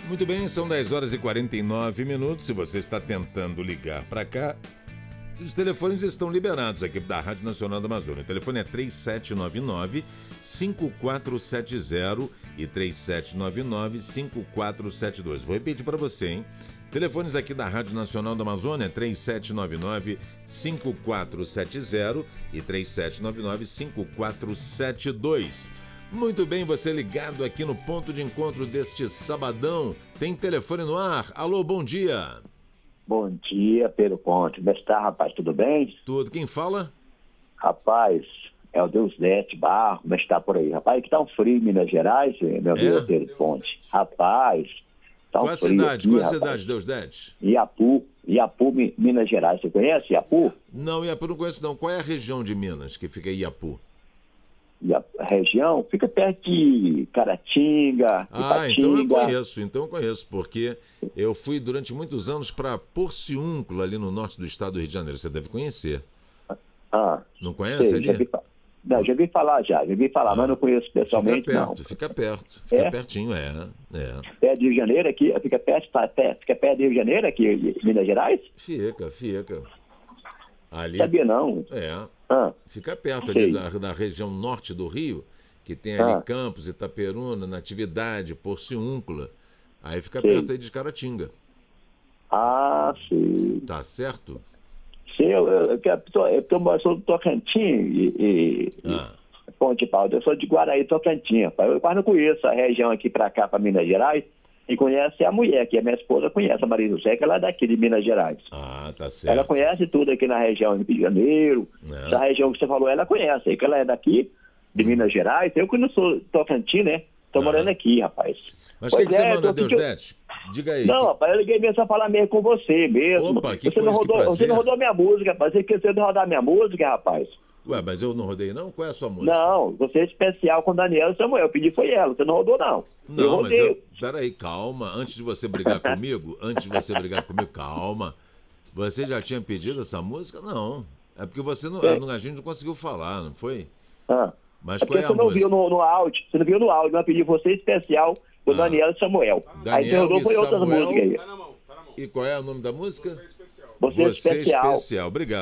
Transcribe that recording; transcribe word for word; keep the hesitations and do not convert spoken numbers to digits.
Muito bem, são dez horas e quarenta e nove minutos. Se você está tentando ligar para cá, os telefones estão liberados aqui da Rádio Nacional da Amazônia. O telefone é três sete nove nove, cinco quatro sete zero e três sete nove nove, cinco quatro sete dois. Vou repetir para você, hein? Telefones aqui da Rádio Nacional da Amazônia, três sete nove nove, cinco quatro sete zero e três sete nove nove, cinco quatro sete dois. Muito bem, você ligado aqui no ponto de encontro deste sabadão. Tem telefone no ar. Alô, bom dia. Bom dia, Pedro Ponte. Como está, rapaz? Tudo bem? Tudo. Quem fala? Rapaz, é o Deusdete Barro. Como está por aí? Rapaz, que tá um frio em Minas Gerais, meu É? Deus, Pedro Ponte. Rapaz, tá um Qual a frio cidade? aqui, Qual a rapaz. cidade, Deusdete? Iapu. Iapu, Mi- Minas Gerais. Você conhece Iapu? Não, Iapu não conheço não. Qual é a região de Minas que fica em Iapu? E a região fica perto de Caratinga, Ah, então eu Ipatinga. conheço, então eu conheço, porque eu fui durante muitos anos para Porciúncula, ali no norte do estado do Rio de Janeiro. Você deve conhecer. Ah, Não conhece sei, já ali? vi, fa- não, já vi falar já, já vi falar, Ah, mas não conheço pessoalmente, Fica não. perto, fica perto, fica É? pertinho, é, é. Perto de Rio de Janeiro aqui, fica perto, tá, perto, fica perto de Rio de Janeiro aqui, em Minas Gerais? Fica, fica. Ali, Sabia não. é, Ah, fica perto sei. ali da, da região norte do Rio, que tem ali Ah. Campos, Itaperuna, Natividade, Porciúncula. Aí fica Sei. perto aí de Caratinga, ah, sei. tá certo? Sei, eu, eu, eu, eu, tô- eu, tô- eu sou do Tocantins e, e, Ah. e Ponte Paulo, eu sou de Guaraí, Tocantins. Rapaz. Eu quase não conheço a região aqui pra cá, pra Minas Gerais, e conhece a mulher, que a minha esposa conhece, a Maria José, que ela é daqui de Minas Gerais. Ah, tá certo. Ela conhece tudo aqui na região do Rio de Janeiro, É. essa região que você falou, ela conhece, aí que ela é daqui, de Minas Gerais. Eu que não sou Tocantins, né? Tô Ah. morando aqui, rapaz. Mas o que, Pois que você é, manda, tô- que que eu- Deusdete? Diga aí. Não, que- rapaz, eu liguei mesmo pra falar mesmo com você mesmo. Opa, que você, não coisa, que rodou, você prazer. não rodou minha música, rapaz. Você esqueceu de rodar minha música, rapaz. Ué, mas eu não rodei não? Qual é a sua música? Não, você é especial com Daniela Samuel. Eu pedi foi ela, você não rodou, não. eu Não, mas rodei. eu... Peraí, calma. Antes de você brigar comigo, antes de você brigar comigo, calma. Você já tinha pedido essa música? Não. É porque você não, É. a gente não conseguiu falar, não foi? Ah. Mas É qual porque é a você não música? viu no, no áudio. Você não viu no áudio, mas eu pedi você especial com Ah. Daniela Samuel. aí você Daniel rodou e foi outras Samuel. músicas aí. Tá na mão, tá na mão. E qual é o nome da música? Você, é Você especial. especial. Obrigado.